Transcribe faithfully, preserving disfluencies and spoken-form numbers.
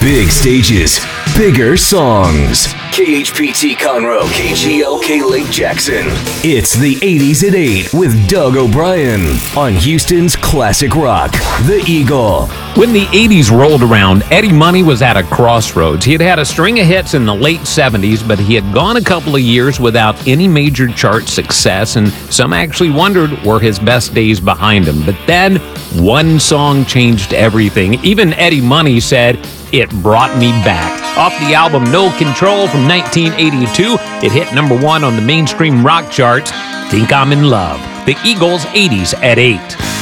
Big stages, bigger songs. K H P T Conroe, K G L K Lake Jackson. It's the eighties at eight with Doug O'Brien on Houston's classic rock, The Eagle. When the eighties rolled around, Eddie Money was at a crossroads. He had had a string of hits in the late seventies, but he had gone a couple of years without any major chart success, and some actually wondered were his best days behind him. But then one song changed everything. Even Eddie Money said, "It brought me back." Off the album No Control from nineteen eighty-two, it hit number one on the mainstream rock charts, Think I'm in Love. The Eagles' eighties at eight.